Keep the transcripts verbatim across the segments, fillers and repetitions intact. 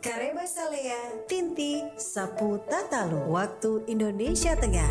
Kareba Salea, Tinti, Sapu Tatalo, waktu Indonesia Tengah.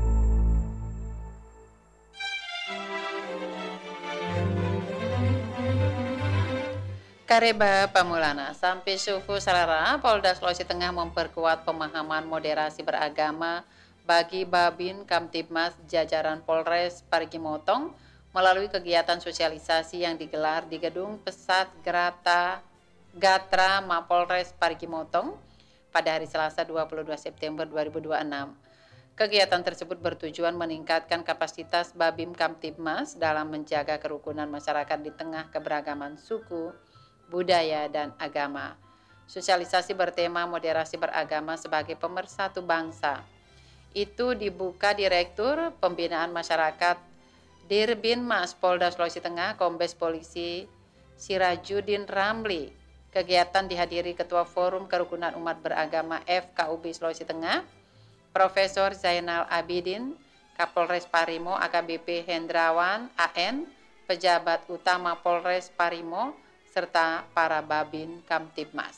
Kareba Pamulana, sampai suku Salara, Polda Sulawesi Tengah memperkuat pemahaman moderasi beragama bagi Babin Kamtibmas jajaran Polres Parigi Motong melalui kegiatan sosialisasi yang digelar di Gedung Pesat Grata Gatra Mapolres Parigi Motong pada hari Selasa dua puluh dua September dua ribu dua puluh enam. Kegiatan tersebut bertujuan meningkatkan kapasitas Babim Kamtibmas dalam menjaga kerukunan masyarakat di tengah keberagaman suku, budaya, dan agama. Sosialisasi bertema moderasi beragama sebagai pemersatu bangsa. Itu dibuka Direktur Pembinaan Masyarakat Dirbinmas Polda Sulawesi Tengah, Kombes Polisi Sirajudin Ramli. Kegiatan dihadiri Ketua Forum Kerukunan Umat Beragama F K U B Sulawesi Tengah, Profesor Zainal Abidin, Kapolres Parimo A K B P Hendrawan A N, pejabat utama Polres Parimo, serta para Babin Kamtibmas.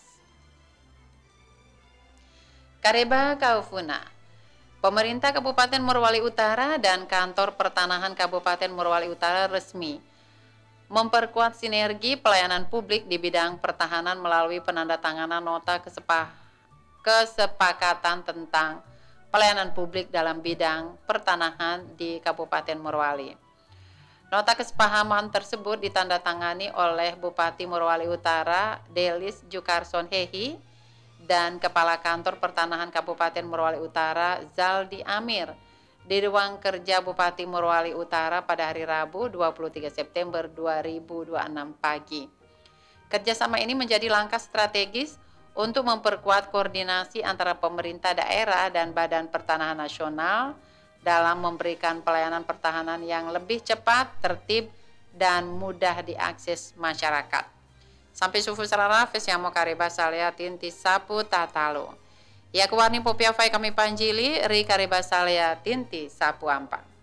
Kareba Kaufuna, pemerintah Kabupaten Morowali Utara dan Kantor Pertanahan Kabupaten Morowali Utara resmi memperkuat sinergi pelayanan publik di bidang pertahanan melalui penandatanganan nota kesepah, kesepakatan tentang pelayanan publik dalam bidang pertanahan di Kabupaten Morowali. Nota kesepahaman tersebut ditandatangani oleh Bupati Morowali Utara Delis Jukarson Hehi dan Kepala Kantor Pertanahan Kabupaten Morowali Utara Zaldi Amir di ruang kerja Bupati Morowali Utara pada hari Rabu dua puluh tiga September dua ribu dua puluh enam pagi. Kerjasama ini menjadi langkah strategis untuk memperkuat koordinasi antara pemerintah daerah dan Badan Pertanahan Nasional dalam memberikan pelayanan pertahanan yang lebih cepat, tertib, dan mudah diakses masyarakat. Sampai sufu sarara Fesyamo Kareba Salea Tinti Sapu Tatalo. Ya kewarni popiafai kami panjili, ri Kareba Salea Tinti Sapu Ampak.